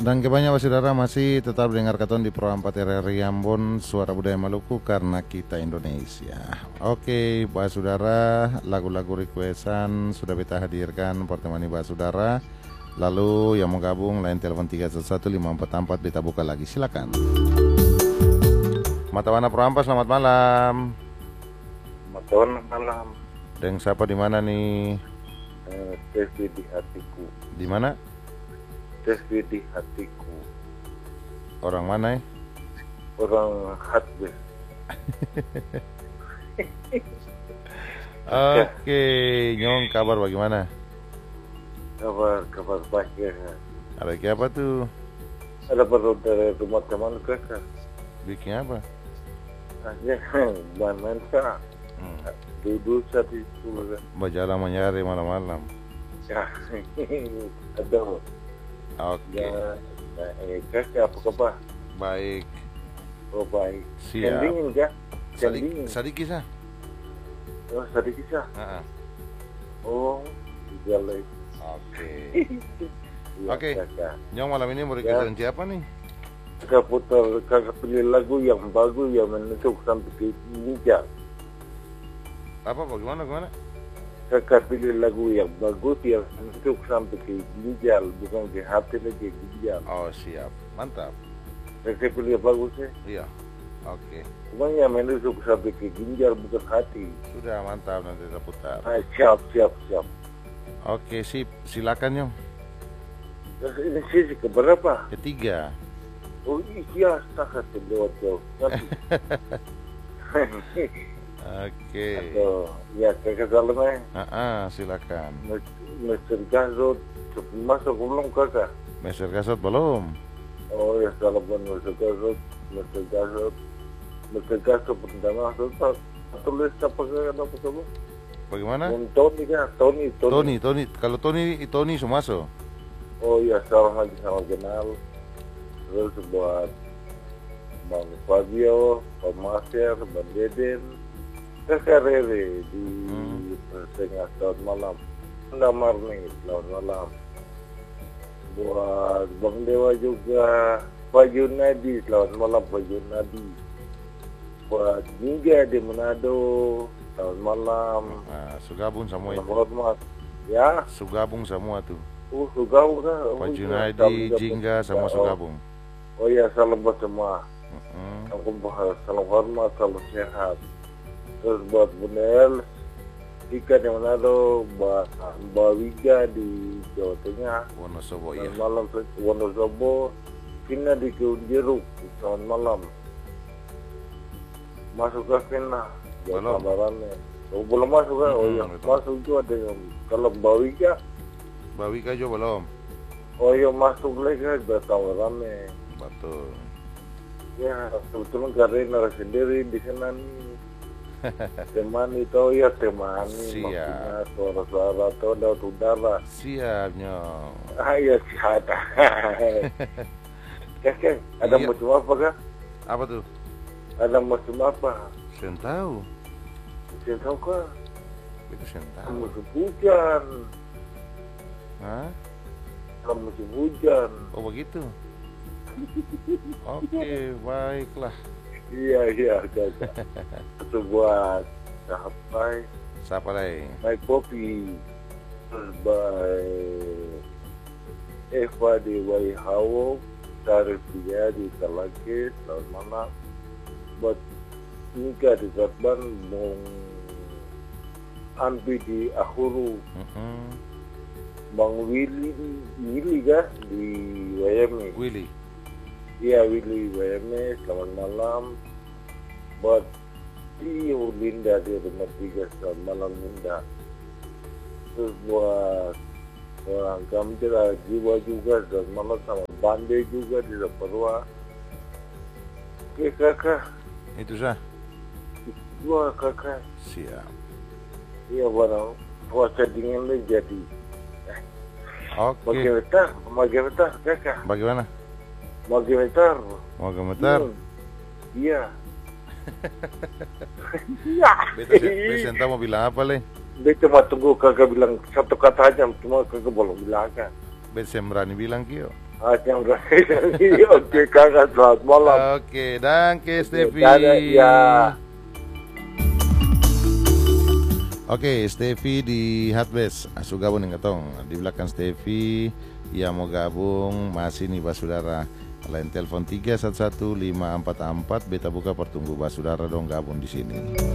Dan kebanyakan saudara masih tetap dengar katon di Pro 4 RRI Ambon, Suara Budaya Maluku karena kita Indonesia. Oke, Pak Saudara, lagu-lagu requestan sudah kita hadirkan pertemani Pak Saudara. Lalu yang mau gabung lain telepon 311-544 kita buka lagi, silakan. Matawana Pro 4, selamat malam. Selamat malam. Dengan siapa di mana nih? Devi di hatiku. Di mana? Devi di hatiku. Orang mana ya? Orang Hatbe. Oke, Nyong, kabar bagaimana? Kabar baik ya. Ada apa tuh? Ada baru dari rumah teman kakak. Bikin apa? Hanya main sa. Duduk saat itu kan. Berjalan menyari malam-malam. Ya, ada. Oke. Ya, kakak apa kabar? Baik. Oh baik. Siap. Dingin kah? Dingin. Sedikit sah. Oh sedikit sah. Oh, jalan. Oke. Ya, Oke. kakak. Nyong malam ini mau requestan siapa nih? Kakak putar, kakak pilih lagu yang bagus yang menusuk sampai ke ginjal. Apa? Bagaimana? Kakak pilih lagu yang bagus yang menusuk sampai ke ginjal, bukan ke hati lagi, ginjal. Oh siap, mantap. Kakak pilih yang bagus ya. Iya. Oke. Cuma yang menusuk sampai ke ginjal, bukan hati. Sudah mantap, nanti kita putar. Siap. Oke, sip. Silakan Nyong. Kakak ini sisi keberapa? Ketiga. Oh iya, sangat lewat jauh. Oke. Ya kakak salam Silakan. Mr. Gasot masuk belum kakak? Mr. Gasot belum. Oh ya salam Mr. Gasot pertama tulis apa kakak? Bagaimana? Tony kan? Tony. Kalau Tony Sumaso. Oh ya salam lagi sama kenal. Terus buat Bang Fabio, Pak Maser, Bang Deden, kakak Rere di tengah tahun malam, Damar nih tahun malam. Buat Bang Dewa juga, Pak Junadi, selamat malam Pak Junadi. Buat Jingga di Manado, tahun malam. Sugabung semua itu. Hormat, ya. Sugabung semua tuh. Sugabung kan? Pak Junadi, Jingga, sama Sugabung. Oh ya, salam buat semua. Salam hormat, salam sehat. Terus buat Bunel, Ika di Manado, buat Mbak Wiga di Jawa Tengah. Wonosobo ya. Malam Wonosobo, Vina di Keun Jeruk, selamat malam. Masuk ke Vina, belum. Kabarannya. Oh, belum masuk kan? Oh iya, masuk juga ada yang kalau Mbak Wiga juga belum. Oh iya, masuk lagi ada kabarannya. Betul. Ya, kebetulan karena sendiri di sana nih. Temani itu ya temani. Maksudnya suara-suara atau daun udara. Siap Nyong. Iya siap. Kakek, ada musim apa kah? Apa tuh? Ada musim apa? Saya tahu. Saya tahu kah? Itu saya tahu. Musim hujan. Hah? Musim hujan. Oh begitu. Oke, baiklah. Iya, kakak. Itu buat siapa lagi? Baik Popi. Baik Eva di Waihawo, Tarif dia di Talakis, selamat malam. Buat Nika di Zatban, Bung Ampi di Ahuru, Bang Willy kah di Wayame? Willy. Iya Willy Wayame, selamat malam. Buat Linda di rumah 3, selamat malam Linda. Terus buat orang Kamjira Jiwa juga, selamat malam, sama Bande juga di Saparua. Oke kakak. Itu sah. Dua kakak. Siap. Iya barang puasa dingin lagi jadi. Oke. Bagaimana kakak? Bagaimana? Mau gemetar? Iya. Beta entah mau bilang apa le? Beta cuma tunggu kakak bilang satu kata aja, cuma kakak belum bilang kan. Beta berani bilang kio. Yang ini oke kakak, selamat malam. Oke, danke Stevi. Ya. Oke, Stevi di Hatbes. Asu gabung dengan tong. Di belakang Stevi yang mau gabung masih nih basudara. Lain telepon 311544 beta buka pertunggu basudara dong gabung di sini.